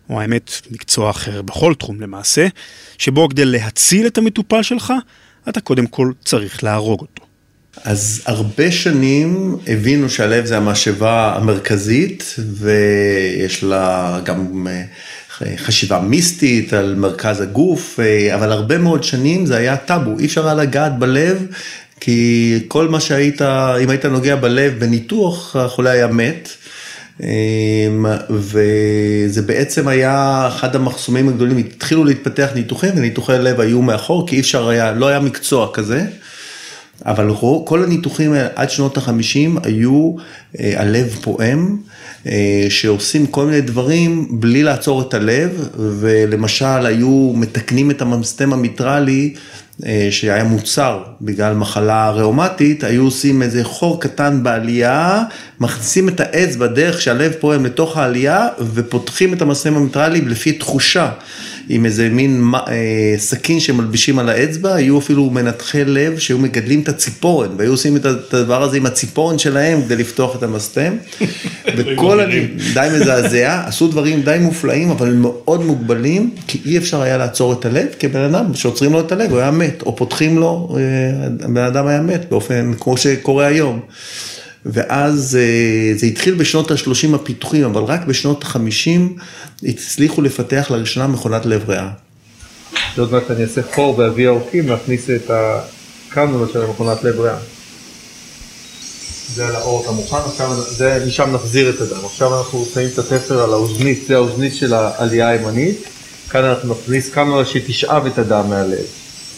או האמת מקצוע אחר בכל תחום למעשה, שבו כדי להציל את המטופל שלך, אתה קודם כל צריך להרוג אותו. אז הרבה שנים הבינו שהלב זה המשאבה המרכזית, ויש לה גם חשיבה מיסטית על מרכז הגוף, אבל הרבה מאוד שנים זה היה טאבו, אי אפשר היה לגעת בלב, כי כל מה אם היית נוגע בלב בניתוח, החולה היה מת, וזה בעצם היה אחד המחסומים הגדולים, התחילו להתפתח ניתוחים, וניתוחי לב היו מאחור, כי לא היה מקצוע כזה, אבל כל הניתוחים עד שנות ה-50 היו הלב פועם, שעושים כל מיני דברים בלי לעצור את הלב, ולמשל היו מתקנים את המסתם המיטרלי, שהיה מוצר בגלל מחלה ראומטית, היו עושים איזה חור קטן בעלייה, מכניסים את האצבע דרך שהלב פועם לתוך העלייה, ופותחים את המסתם המיטרלי לפי תחושה, עם איזה מין סכין שמלבישים על האצבע, היו אפילו מנתחי לב שהיו מגדלים את הציפורן, והיו עושים את הדבר הזה עם הציפורן שלהם כדי לפתוח את המסתם, וכל די מזעזע, עשו דברים די מופלאים, אבל מאוד מוגבלים, כי אי אפשר היה לעצור את הלב, כי בן אדם שעוצרים לו את הלב, הוא היה מת, או פותחים לו, בן אדם היה מת, באופן כמו שקורה היום. ואז זה התחיל בשנות ה-30 הפיתוחים, אבל רק בשנות ה-50 הצליחו לפתח לראשונה מכונת לב ריאה. זאת אומרת, אני אעשה חור באבי העורקים, להכניס את הקנולה של מכונת לב ריאה. זה על האור המוכן, משם נחזיר את הדם. עכשיו אנחנו שמים את התפר על האוזנית, זה האוזנית של העלייה הימנית. כאן אנחנו נכניס קנולה שתשאב את הדם מהלב.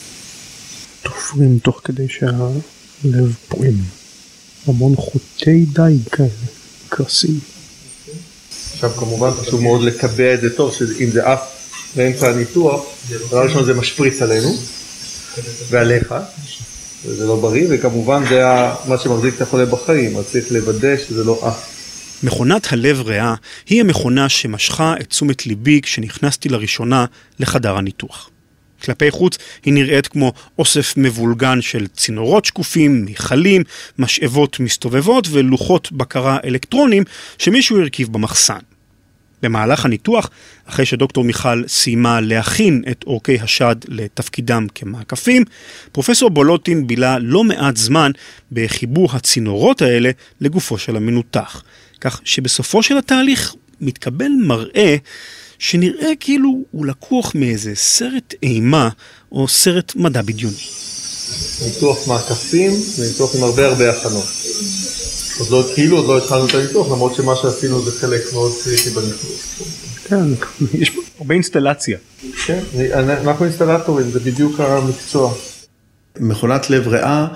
תופרים תוך כדי שהלב פועם. המון חוטי די כאלה, קרסים. עכשיו כמובן חשוב מאוד לקבע את זה טוב, שאם זה אף באמצע הניתוח, דבר ראשון זה משפריץ עלינו, ועליך, וזה לא בריא, וכמובן זה מה שמחזיק את החולה בחיים, אז צריך לוודא שזה לא אף. מכונת הלב ריאה היא המכונה שמשכה את תשומת ליבי כשנכנסתי לראשונה לחדר הניתוח. כלפי חוץ היא נראית כמו אוסף מבולגן של צינורות שקופים, מיכלים, משאבות מסתובבות ולוחות בקרה אלקטרונים שמישהו הרכיב במחסן. במהלך הניתוח, אחרי שדוקטור מיכל סיימה להכין את אורכי השד לתפקידם כמעקפים, פרופסור בולוטין בילה לא מעט זמן בחיבור הצינורות האלה לגופו של המנותח. כך שבסופו של התהליך מתקבל מראה שנראה כאילו הוא לקוח מאיזה סרט אימה או סרט מדע בדיוני. ניתוח מעקפים, ניתוח עם הרבה הכנות. עוד לא התחלנו את הניתוח, למרות שמה שעשינו זה חלק מאוד קריטי בניתוח. כן, יש פה הרבה אינסטלציה. כן, אנחנו אינסטלטורים, זה בדיוק המקצוע. מכונת לב ריאה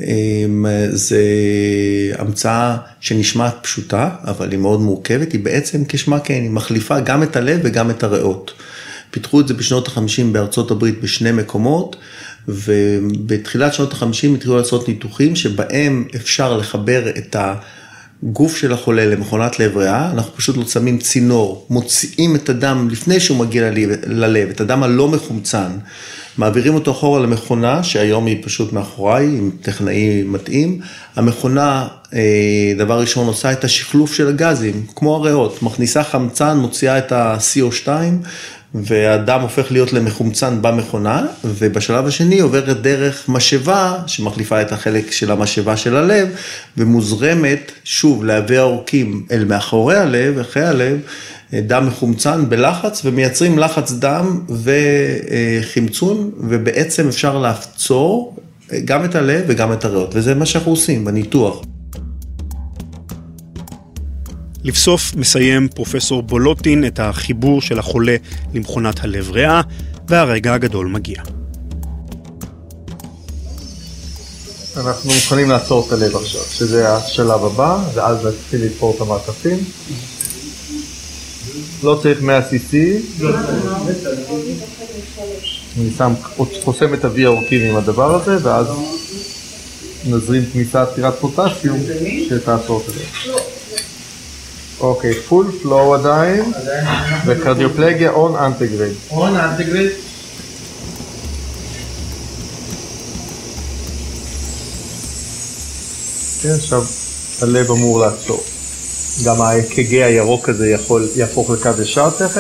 זה המצאה שנשמעת פשוטה, אבל היא מאוד מורכבת, היא בעצם כשמה כן, היא מחליפה גם את הלב וגם את הריאות. פיתחו את זה בשנות ה-50 בארצות הברית בשני מקומות, ובתחילת שנות ה-50 התחילו לעשות ניתוחים שבהם אפשר לחבר את הגוף של החולה למכונת לב ריאה, אנחנו פשוט לא שמים צינור, מוציאים את הדם לפני שהוא מגיע ללב, את הדם הלא מחומצן, מעבירים אותו אחורה למכונה, שהיום היא פשוט מאחוריי, עם טכנאי מתאים. המכונה, דבר ראשון, עושה את השחלוף של הגזים, כמו הריאות, מכניסה חמצן, מוציאה את ה-CO2, והדם הופך להיות למחומצן במכונה, ובשלב השני עוברת דרך משאבה, שמחליפה את החלק של המשאבה של הלב, ומוזרמת שוב לאבי העורקים אל מאחורי הלב, אחרי הלב, דם מחומצן בלחץ, ומייצרים לחץ דם וחמצון, ובעצם אפשר לעצור גם את הלב וגם את הריאות, וזה מה שאנחנו עושים בניתוח. לבסוף מסיים פרופסור בולוטין את החיבור של החולה למכונת הלב ריאה, והרגע הגדול מגיע. אנחנו מוכנים לעצור את הלב עכשיו, שזה השלב הבא, ואז נתחיל לתפור את המעקפים. לא צריך 100 cc. אני חוסם את אבי העורקים עם הדבר הזה, ואז נזרים כניסה עצירת פוטסיום שתעצור את זה. אוקיי, פול פלואו עדיין, וקרדיופלגיה און אנטגרייד. און אנטגרייד. כן, עכשיו הלב אמור לעצור. גם ה-EKG הירוק הזה יהפוך לקו ישר תכף.